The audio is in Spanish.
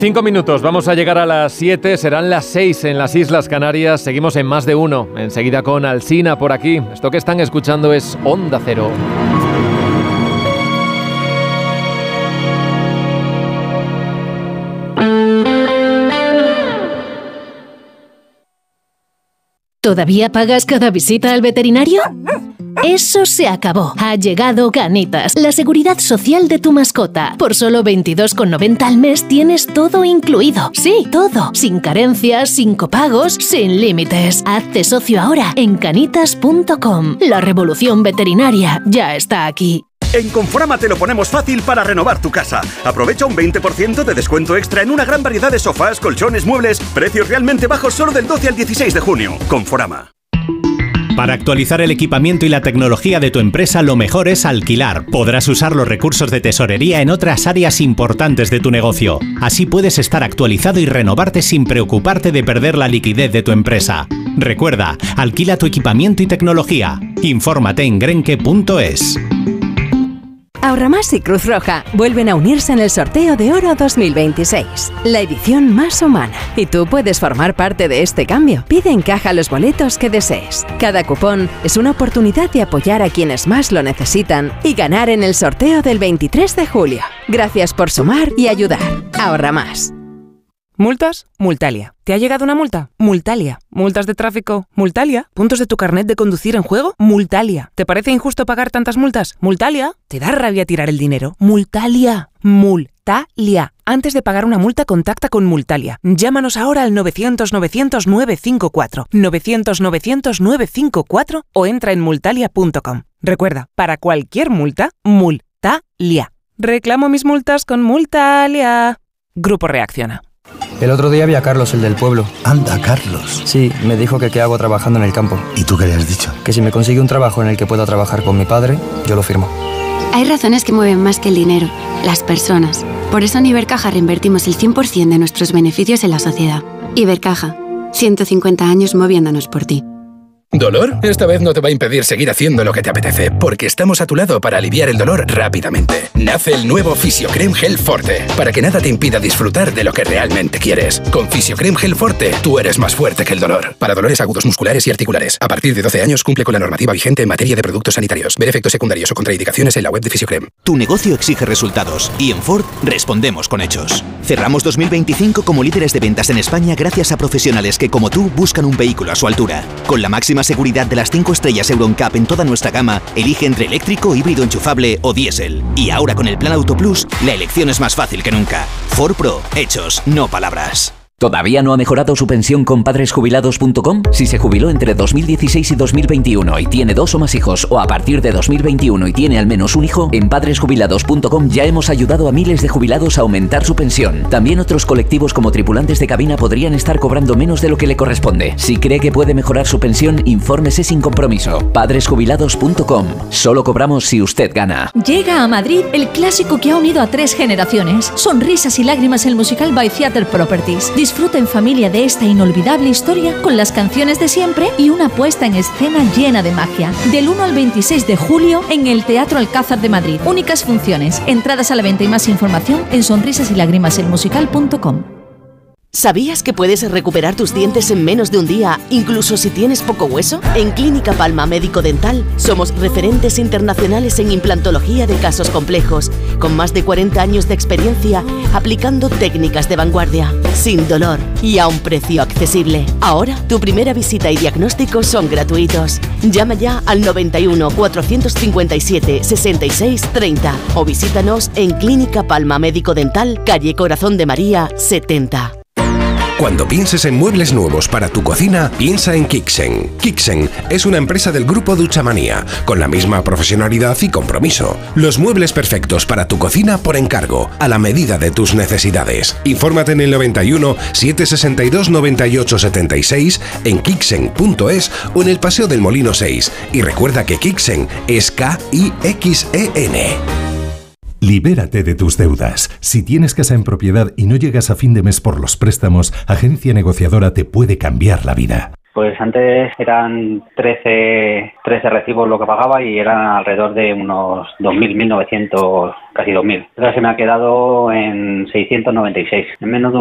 5 minutos, vamos a llegar a las 7, serán las 6 en las Islas Canarias. Seguimos en Más de Uno, enseguida con Alsina por aquí. Esto que están escuchando es Onda Cero. ¿Todavía pagas cada visita al veterinario? Eso se acabó. Ha llegado Canitas, la seguridad social de tu mascota. Por solo 22,90 al mes tienes todo incluido. Sí, todo. Sin carencias, sin copagos, sin límites. Hazte socio ahora en canitas.com. La revolución veterinaria ya está aquí. En Conforama te lo ponemos fácil para renovar tu casa. Aprovecha un 20% de descuento extra en una gran variedad de sofás, colchones, muebles. Precios realmente bajos solo del 12 al 16 de junio. Conforama. Para actualizar el equipamiento y la tecnología de tu empresa, lo mejor es alquilar. Podrás usar los recursos de tesorería en otras áreas importantes de tu negocio. Así puedes estar actualizado y renovarte sin preocuparte de perder la liquidez de tu empresa. Recuerda, alquila tu equipamiento y tecnología. Infórmate en grenke.es. Ahorramás y Cruz Roja vuelven a unirse en el sorteo de Oro 2026, la edición más humana. Y tú puedes formar parte de este cambio. Pide en caja los boletos que desees. Cada cupón es una oportunidad de apoyar a quienes más lo necesitan y ganar en el sorteo del 23 de julio. Gracias por sumar y ayudar. Ahorra más. ¿Multas? Multalia. ¿Te ha llegado una multa? Multalia. ¿Multas de tráfico? Multalia. ¿Puntos de tu carnet de conducir en juego? Multalia. ¿Te parece injusto pagar tantas multas? Multalia. ¿Te da rabia tirar el dinero? Multalia. Multalia. Antes de pagar una multa, contacta con Multalia. Llámanos ahora al 900-900-954. 900-900-954 o entra en multalia.com. Recuerda, para cualquier multa, Multalia. Reclamo mis multas con Multalia. Grupo Reacciona. El otro día vi a Carlos, el del pueblo. Anda, Carlos. Sí, me dijo que qué hago trabajando en el campo. ¿Y tú qué le has dicho? Que si me consigue un trabajo en el que pueda trabajar con mi padre, yo lo firmo. Hay razones que mueven más que el dinero, las personas. Por eso en Ibercaja reinvertimos el 100% de nuestros beneficios en la sociedad. Ibercaja, 150 años moviéndonos por ti. ¿Dolor? Esta vez no te va a impedir seguir haciendo lo que te apetece, porque estamos a tu lado para aliviar el dolor rápidamente. Nace el nuevo Fisiocrem Gel Forte, para que nada te impida disfrutar de lo que realmente quieres. Con Fisiocrem Gel Forte, tú eres más fuerte que el dolor. Para dolores agudos musculares y articulares. A partir de 12 años cumple con la normativa vigente en materia de productos sanitarios. Ver efectos secundarios o contraindicaciones en la web de Fisiocrem. Tu negocio exige resultados y en Ford respondemos con hechos. Cerramos 2025 como líderes de ventas en España gracias a profesionales que como tú buscan un vehículo a su altura. Con la máxima seguridad de las 5 estrellas Euro NCAP en toda nuestra gama, elige entre eléctrico, híbrido enchufable o diésel. Y ahora con el Plan Auto Plus, la elección es más fácil que nunca. Ford Pro, hechos, no palabras. ¿Todavía no ha mejorado su pensión con padresjubilados.com? Si se jubiló entre 2016 y 2021 y tiene 2 o más hijos, o a partir de 2021 y tiene al menos un hijo, en padresjubilados.com ya hemos ayudado a miles de jubilados a aumentar su pensión. También otros colectivos como tripulantes de cabina podrían estar cobrando menos de lo que le corresponde. Si cree que puede mejorar su pensión, infórmese sin compromiso. Padresjubilados.com. Solo cobramos si usted gana. Llega a Madrid el clásico que ha unido a 3 generaciones. Sonrisas y lágrimas, el musical by Theatre Properties. Disfruta en familia de esta inolvidable historia con las canciones de siempre y una puesta en escena llena de magia. Del 1 al 26 de julio en el Teatro Alcázar de Madrid. Únicas funciones. Entradas a la venta y más información en sonrisasylágrimaselmusical.com. ¿Sabías que puedes recuperar tus dientes en menos de un día, incluso si tienes poco hueso? En Clínica Palma Médico Dental somos referentes internacionales en implantología de casos complejos, con más de 40 años de experiencia aplicando técnicas de vanguardia, sin dolor y a un precio accesible. Ahora, tu primera visita y diagnóstico son gratuitos. Llama ya al 91 457 66 30 o visítanos en Clínica Palma Médico Dental, calle Corazón de María 70. Cuando pienses en muebles nuevos para tu cocina, piensa en Kixen. Kixen es una empresa del grupo Duchamanía, con la misma profesionalidad y compromiso. Los muebles perfectos para tu cocina por encargo, a la medida de tus necesidades. Infórmate en el 91 762 98 76, en Kixen.es o en el Paseo del Molino 6. Y recuerda que Kixen es K-I-X-E-N. Libérate de tus deudas. Si tienes casa en propiedad y no llegas a fin de mes por los préstamos, Agencia Negociadora te puede cambiar la vida. Pues antes eran 13 recibos lo que pagaba y eran alrededor de unos 2.000, 1.900, casi 2.000. Ahora se me ha quedado en 696, en menos de